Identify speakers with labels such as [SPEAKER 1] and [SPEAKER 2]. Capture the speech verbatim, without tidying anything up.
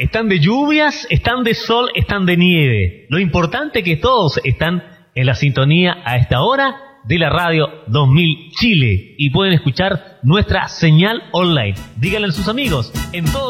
[SPEAKER 1] Están de lluvias, están de sol, están de nieve. Lo importante es que todos están en la sintonía a esta hora de la radio dos mil Chile y pueden escuchar nuestra señal online. Díganle a sus amigos en todo